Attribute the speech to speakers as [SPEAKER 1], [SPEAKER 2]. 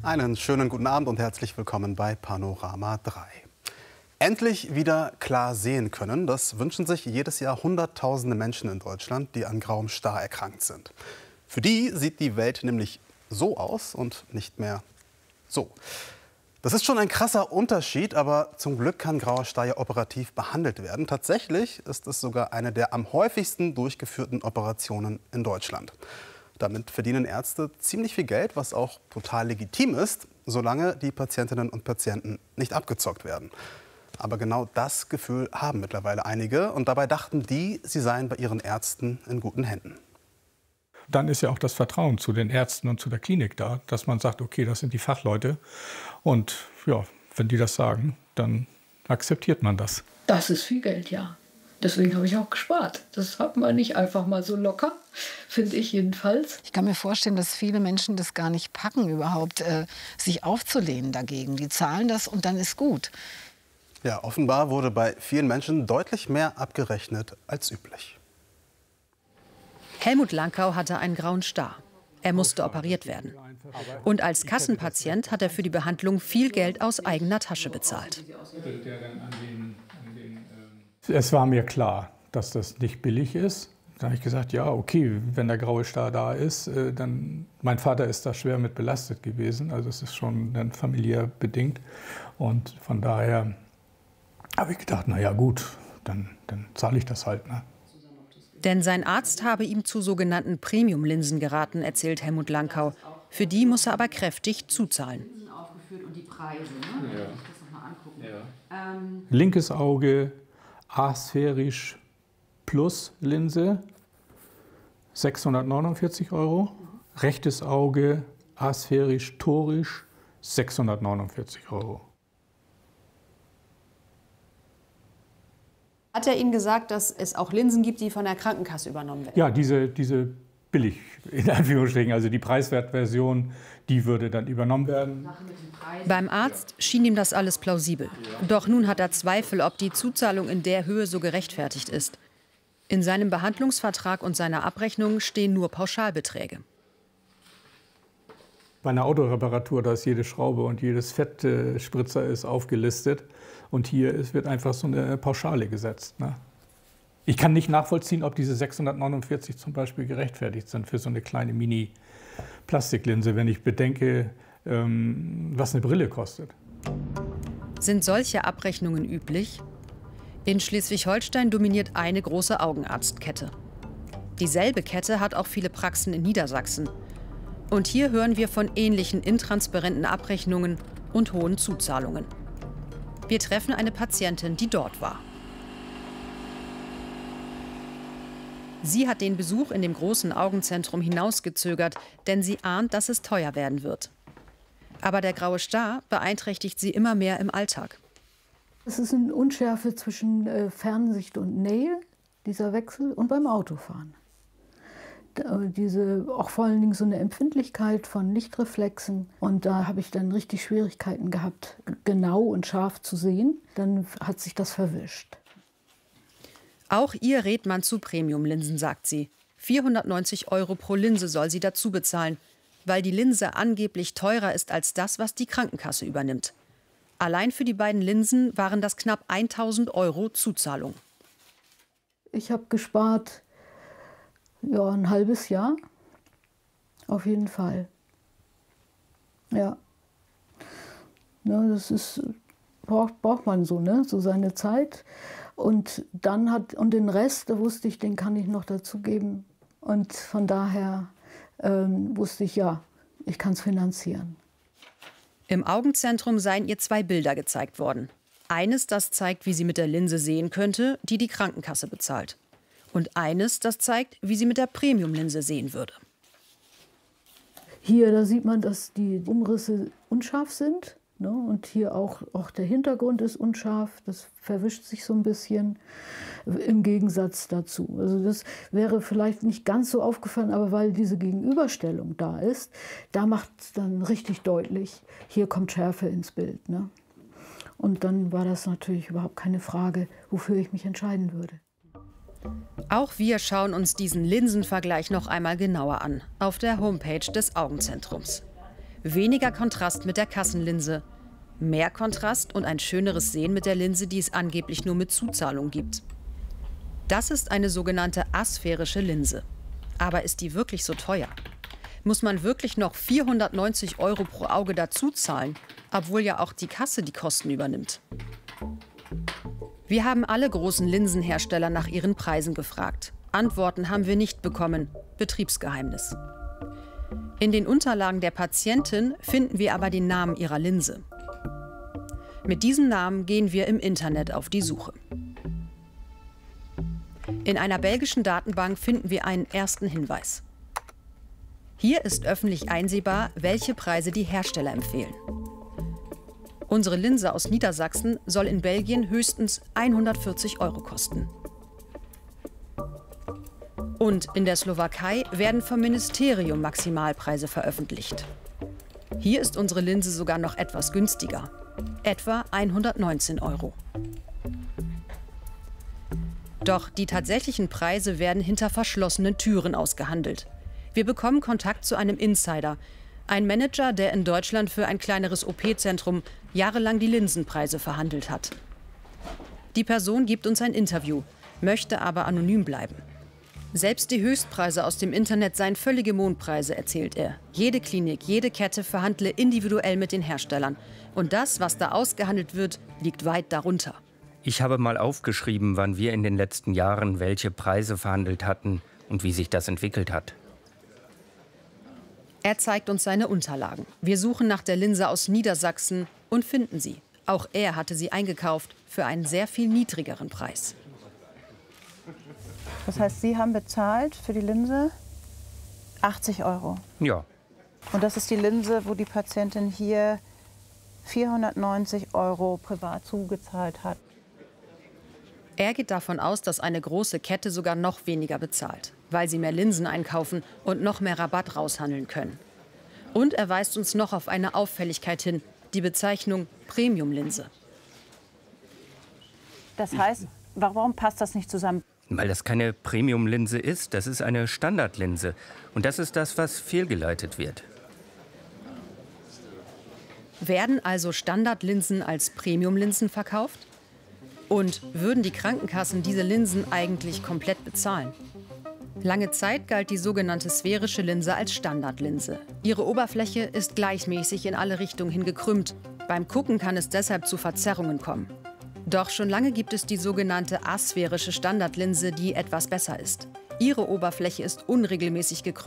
[SPEAKER 1] Einen schönen guten Abend und herzlich willkommen bei Panorama 3. Endlich wieder klar sehen können, das wünschen sich jedes Jahr Hunderttausende Menschen in Deutschland, die an grauem Star erkrankt sind. Für die sieht die Welt nämlich so aus und nicht mehr so. Das ist schon ein krasser Unterschied, aber zum Glück kann grauer Star ja operativ behandelt werden. Tatsächlich ist es sogar eine der am häufigsten durchgeführten Operationen in Deutschland. Damit verdienen Ärzte ziemlich viel Geld, was auch total legitim ist, solange die Patientinnen und Patienten nicht abgezockt werden. Aber genau das Gefühl haben mittlerweile einige und dabei dachten die, sie seien bei ihren Ärzten in guten Händen.
[SPEAKER 2] Dann ist ja auch das Vertrauen zu den Ärzten und zu der Klinik da, dass man sagt, okay, das sind die Fachleute und ja, wenn die das sagen, dann akzeptiert man das.
[SPEAKER 3] Das ist viel Geld, ja. Deswegen habe ich auch gespart. Das hat man nicht einfach mal so locker, finde ich jedenfalls.
[SPEAKER 4] Ich kann mir vorstellen, dass viele Menschen das gar nicht packen, überhaupt sich aufzulehnen dagegen. Die zahlen das und dann ist gut.
[SPEAKER 1] Ja, offenbar wurde bei vielen Menschen deutlich mehr abgerechnet als üblich.
[SPEAKER 5] Helmut Lankau hatte einen grauen Star. Er musste operiert werden. Und als Kassenpatient hat er für die Behandlung viel Geld aus eigener Tasche bezahlt.
[SPEAKER 2] Es war mir klar, dass das nicht billig ist. Da habe ich gesagt, ja, okay, wenn der graue Star da ist, dann... Mein Vater ist da schwer mit belastet gewesen, also es ist schon dann familiär bedingt. Und von daher habe ich gedacht, na ja gut, dann zahle ich das halt. Ne?
[SPEAKER 5] Denn sein Arzt habe ihm zu sogenannten Premium-Linsen geraten, erzählt Helmut Lankau. Für die muss er aber kräftig zuzahlen.
[SPEAKER 2] Linkes Auge, asphärisch plus Linse, 649 €. Rechtes Auge, asphärisch torisch, 649 €.
[SPEAKER 6] Hat er Ihnen gesagt, dass es auch Linsen gibt, die von der Krankenkasse übernommen werden?
[SPEAKER 2] Ja, diese billig, in Anführungsstrichen, also die Preiswertversion, die würde dann übernommen werden.
[SPEAKER 5] Beim Arzt schien ihm das alles plausibel. Doch nun hat er Zweifel, ob die Zuzahlung in der Höhe so gerechtfertigt ist. In seinem Behandlungsvertrag und seiner Abrechnung stehen nur Pauschalbeträge.
[SPEAKER 2] Bei einer Autoreparatur, da ist jede Schraube und jedes Fettspritzer ist aufgelistet. Und hier wird einfach so eine Pauschale gesetzt. Ne? Ich kann nicht nachvollziehen, ob diese 649 zum Beispiel gerechtfertigt sind für so eine kleine Mini-Plastiklinse, wenn ich bedenke, was eine Brille kostet.
[SPEAKER 5] Sind solche Abrechnungen üblich? In Schleswig-Holstein dominiert eine große Augenarztkette. Dieselbe Kette hat auch viele Praxen in Niedersachsen. Und hier hören wir von ähnlichen intransparenten Abrechnungen und hohen Zuzahlungen. Wir treffen eine Patientin, die dort war. Sie hat den Besuch in dem großen Augenzentrum hinausgezögert, denn sie ahnt, dass es teuer werden wird. Aber der graue Star beeinträchtigt sie immer mehr im Alltag.
[SPEAKER 3] Es ist eine Unschärfe zwischen Fernsicht und Nähe, dieser Wechsel, und beim Autofahren. Auch vor allen Dingen so eine Empfindlichkeit von Lichtreflexen. Und da habe ich dann richtig Schwierigkeiten gehabt, genau und scharf zu sehen. Dann hat sich das verwischt.
[SPEAKER 5] Auch ihr rät man zu Premium-Linsen, sagt sie. 490 € pro Linse soll sie dazu bezahlen, weil die Linse angeblich teurer ist als das, was die Krankenkasse übernimmt. Allein für die beiden Linsen waren das knapp 1.000 € Zuzahlung.
[SPEAKER 3] Ich habe gespart, ja, ein halbes Jahr, auf jeden Fall. Ja, das braucht man so, ne? So seine Zeit. Und den Rest, da wusste ich, den kann ich noch dazu geben. Und von daher wusste ich, ja, ich kann es finanzieren.
[SPEAKER 5] Im Augenzentrum seien ihr 2 Bilder gezeigt worden. Eines, das zeigt, wie sie mit der Linse sehen könnte, die die Krankenkasse bezahlt. Und eines, das zeigt, wie sie mit der Premium-Linse sehen würde.
[SPEAKER 3] Hier, da sieht man, dass die Umrisse unscharf sind. Ne? Und hier auch der Hintergrund ist unscharf. Das verwischt sich so ein bisschen im Gegensatz dazu. Also das wäre vielleicht nicht ganz so aufgefallen, aber weil diese Gegenüberstellung da ist, da macht es dann richtig deutlich, hier kommt Schärfe ins Bild. Ne? Und dann war das natürlich überhaupt keine Frage, wofür ich mich entscheiden würde.
[SPEAKER 5] Auch wir schauen uns diesen Linsenvergleich noch einmal genauer an, auf der Homepage des Augenzentrums. Weniger Kontrast mit der Kassenlinse. Mehr Kontrast und ein schöneres Sehen mit der Linse, die es angeblich nur mit Zuzahlung gibt. Das ist eine sogenannte asphärische Linse. Aber ist die wirklich so teuer? Muss man wirklich noch 490 € pro Auge dazu zahlen, obwohl ja auch die Kasse die Kosten übernimmt? Wir haben alle großen Linsenhersteller nach ihren Preisen gefragt. Antworten haben wir nicht bekommen. Betriebsgeheimnis. In den Unterlagen der Patientin finden wir aber den Namen ihrer Linse. Mit diesem Namen gehen wir im Internet auf die Suche. In einer belgischen Datenbank finden wir einen ersten Hinweis. Hier ist öffentlich einsehbar, welche Preise die Hersteller empfehlen. Unsere Linse aus Niedersachsen soll in Belgien höchstens 140 € kosten. Und in der Slowakei werden vom Ministerium Maximalpreise veröffentlicht. Hier ist unsere Linse sogar noch etwas günstiger, etwa 119 €. Doch die tatsächlichen Preise werden hinter verschlossenen Türen ausgehandelt. Wir bekommen Kontakt zu einem Insider, ein Manager, der in Deutschland für ein kleineres OP-Zentrum jahrelang die Linsenpreise verhandelt hat. Die Person gibt uns ein Interview, möchte aber anonym bleiben. Selbst die Höchstpreise aus dem Internet seien völlige Mondpreise, erzählt er. Jede Klinik, jede Kette verhandle individuell mit den Herstellern. Und das, was da ausgehandelt wird, liegt weit darunter.
[SPEAKER 7] Ich habe mal aufgeschrieben, wann wir in den letzten Jahren welche Preise verhandelt hatten und wie sich das entwickelt hat.
[SPEAKER 5] Er zeigt uns seine Unterlagen. Wir suchen nach der Linse aus Niedersachsen und finden sie. Auch er hatte sie eingekauft für einen sehr viel niedrigeren Preis.
[SPEAKER 8] Das heißt, Sie haben bezahlt für die Linse 80 €.
[SPEAKER 7] Ja.
[SPEAKER 8] Und das ist die Linse, wo die Patientin hier 490 € privat zugezahlt hat.
[SPEAKER 5] Er geht davon aus, dass eine große Kette sogar noch weniger bezahlt, weil sie mehr Linsen einkaufen und noch mehr Rabatt raushandeln können. Und er weist uns noch auf eine Auffälligkeit hin, die Bezeichnung Premium-Linse.
[SPEAKER 8] Das heißt, warum passt das nicht zusammen?
[SPEAKER 7] Weil das keine Premium-Linse ist, das ist eine Standardlinse. Und das ist das, was fehlgeleitet wird.
[SPEAKER 5] Werden also Standardlinsen als Premium-Linsen verkauft? Und würden die Krankenkassen diese Linsen eigentlich komplett bezahlen? Lange Zeit galt die sogenannte sphärische Linse als Standardlinse. Ihre Oberfläche ist gleichmäßig in alle Richtungen hin gekrümmt. Beim Gucken kann es deshalb zu Verzerrungen kommen. Doch schon lange gibt es die sogenannte asphärische Standardlinse, die etwas besser ist. Ihre Oberfläche ist unregelmäßig gekrümmt.